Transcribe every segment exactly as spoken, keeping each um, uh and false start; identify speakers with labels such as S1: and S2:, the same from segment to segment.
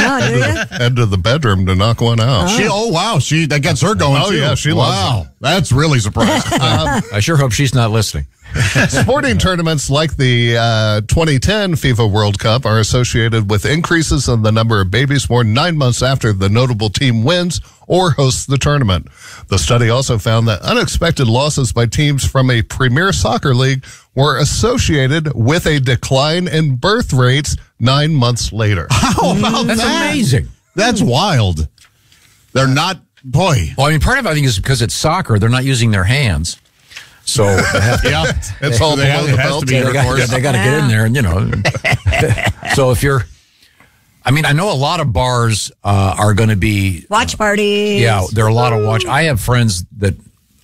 S1: Oh, do you?
S2: Head to the bedroom to knock one out.
S3: She, oh, wow. She That gets her going,
S2: Oh,
S3: too.
S2: yeah, she
S3: Wow.
S2: loves
S3: That's really surprising.
S4: I sure hope she's not listening.
S2: Sporting tournaments like the uh, twenty ten FIFA World Cup are associated with increases in the number of babies born nine months after the notable team wins or hosts the tournament. The study also found that unexpected losses by teams from a premier soccer league were associated with a decline in birth rates nine months later.
S3: How about
S4: That's
S3: that?
S4: amazing.
S3: That's wild. They're not, boy.
S4: Well, I mean, part of it, I think, is because it's soccer. They're not using their hands. So they have to,
S3: Yeah.
S2: It's all
S3: They
S2: below
S3: have-
S2: the
S3: it has
S2: belt.
S3: to be
S4: they got,
S3: intercourse.
S4: they got to get in there, and you know. So if you're, I mean, I know a lot of bars uh, are going to be
S1: Watch parties.
S4: Yeah, there are a lot of watch. I have friends that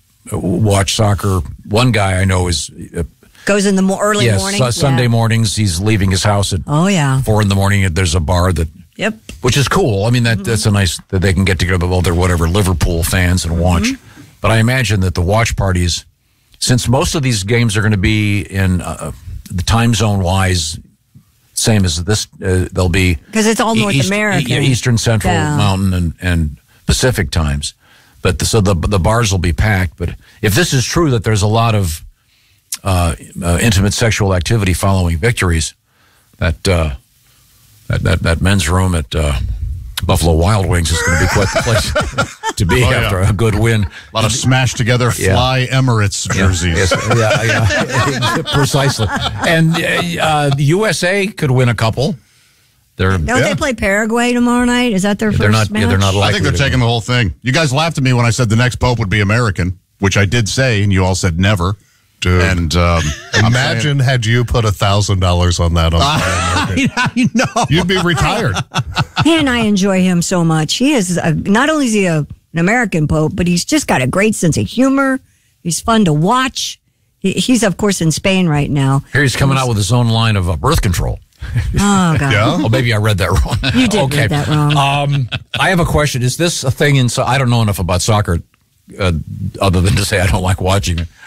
S4: watch soccer. One guy I know is uh,
S1: Goes in the mo- early
S4: yes,
S1: morning.
S4: uh, Sunday
S1: Yeah.
S4: mornings. He's leaving his house at
S1: Oh, yeah.
S4: four in the morning. There's a bar that,
S1: Yep.
S4: which is cool. I mean, that that's a nice that they can get together with all their whatever Liverpool fans and watch. But I imagine that the watch parties, since most of these games are going to be in uh, the time zone wise, same as this, uh, they'll be
S1: Because it's all North
S4: East-
S1: American.
S4: e- Eastern, Central,
S1: Yeah.
S4: Mountain, and, and Pacific times. But the, so the the bars will be packed. But if this is true that there's a lot of uh, uh, intimate sexual activity following victories, that uh, that, that that men's room at uh, Buffalo Wild Wings is going to be quite the place to be
S3: Oh, yeah.
S4: after a good win.
S3: A lot of smashed together
S4: Yeah.
S3: Fly Emirates jerseys.
S4: Yes, yeah, yeah, precisely. And uh, the U S A could win a couple. They're
S1: Don't
S2: Yeah.
S1: they play Paraguay tomorrow night? Is that their
S4: they're
S1: first
S4: not
S1: match?
S4: yeah, they're not
S3: I
S4: likely
S3: think they're
S4: to-
S3: taking the whole thing. You guys laughed at me when I said the next pope would be American, which I did say, and you all said never.
S2: Dude.
S3: And um, I'm
S2: Imagine had you put a thousand dollars on that on
S3: saying- I know.
S2: You'd be retired.
S1: Man, I enjoy him so much. He is a, not only is he a, an American pope, but he's just got a great sense of humor. He's fun to watch. He, he's, of course, in Spain right now.
S4: Here he's coming out with his own line of uh, birth control.
S1: Oh, God.
S2: Yeah.
S4: Oh, maybe I read that wrong.
S1: You did
S4: okay.
S1: read that wrong.
S4: Um, I have a question. Is this a thing in? So I don't know enough about soccer, uh, other than to say I don't like watching it.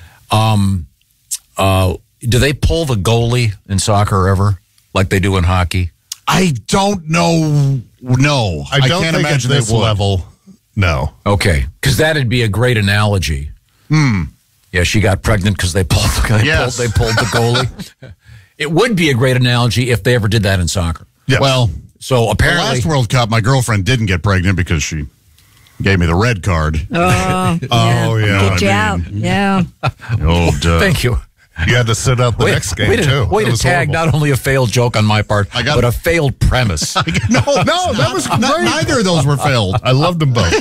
S4: Um, uh, do they pull the goalie in soccer ever, like they do in hockey?
S3: I don't know. No.
S2: I don't
S3: can't
S2: think at
S3: imagine
S2: this
S3: they would.
S2: level. No.
S4: Okay, because that'd be a great analogy. Hmm. Yeah, she got pregnant because they pulled. They,
S3: Yes.
S4: pulled, they pulled the goalie. It would be a great analogy if they ever did that in soccer.
S2: Yes.
S3: Well,
S4: So
S3: the
S4: apparently,
S3: last World Cup, my girlfriend didn't get pregnant because she gave me the red card.
S1: Oh,
S2: Oh, yeah.
S1: Get you
S3: I
S1: out.
S3: mean-
S1: Yeah.
S3: Old, uh,
S4: thank you.
S2: You had to sit out the next game,
S4: way to,
S2: too.
S4: Way
S2: It
S4: to
S2: was
S4: tag
S2: horrible.
S4: not only a failed joke on my part,
S3: I got-
S4: but a failed premise.
S3: no,
S2: No, that was
S3: not-
S2: great.
S3: neither of those were failed.
S2: I loved them both.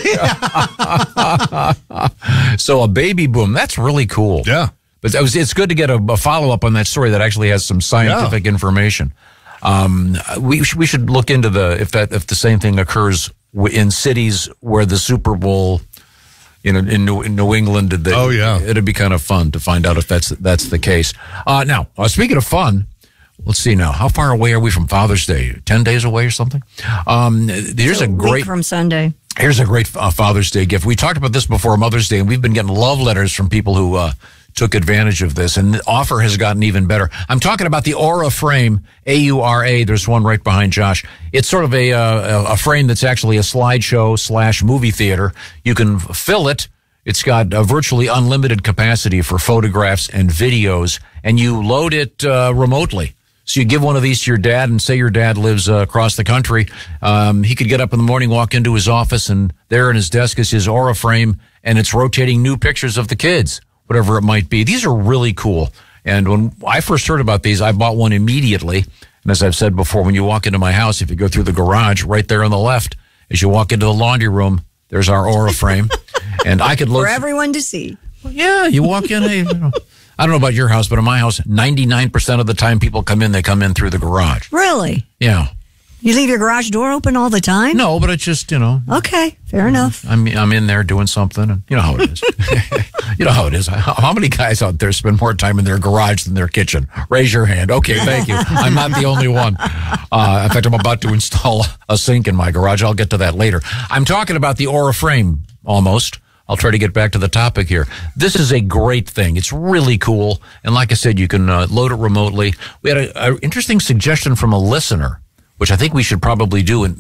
S4: So a baby boom, that's really cool.
S2: Yeah.
S4: But it was, it's good to get a, a follow-up on that story that actually has some scientific information. Um, we, sh- we should look into the if that if the same thing occurs w- in cities where the Super Bowl, you know, in New, in New England. Did they,
S2: Oh, yeah.
S4: It'd be kind of fun to find out if that's that's the case. Uh, now, uh, speaking of fun, let's see now. How far away are we from Father's Day? Ten days away or something? Um, here's a
S1: Week
S4: great
S1: from Sunday.
S4: Here's a great uh, Father's Day gift. We talked about this before Mother's Day, and we've been getting love letters from people who uh, took advantage of this, and the offer has gotten even better. I'm talking about the Aura frame, A U R A. There's one right behind Josh. It's sort of a uh, a frame that's actually a slideshow slash movie theater. You can fill it. It's got a virtually unlimited capacity for photographs and videos, and you load it uh, remotely. So you give one of these to your dad, and say your dad lives uh, across the country. Um, he could get up in the morning, walk into his office, and there in his desk is his Aura frame, and it's rotating new pictures of the kids, whatever it might be. These are really cool. And when I first heard about these, I bought one immediately. And as I've said before, when you walk into my house, if you go through the garage, right there on the left, as you walk into the laundry room, there's our Aura frame. And I could load
S1: For everyone to see.
S4: yeah, you walk in. Hey, you know, I don't know about your house, but in my house, ninety-nine percent of the time people come in, they come in through the garage.
S1: Really?
S4: Yeah.
S1: You leave your garage door open all the time?
S4: No, but it's just, you know,
S1: Okay, fair enough.
S4: I'm I'm in there doing something, and you know how it is. You know how it is. How, how many guys out there spend more time in their garage than their kitchen? Raise your hand. Okay, thank you. I'm not the only one. Uh, in fact, I'm about to install a sink in my garage. I'll get to that later. I'm talking about the Aura frame, almost. I'll try to get back to the topic here. This is a great thing. It's really cool. And like I said, you can uh, load it remotely. We had an interesting suggestion from a listener, which I think we should probably do. And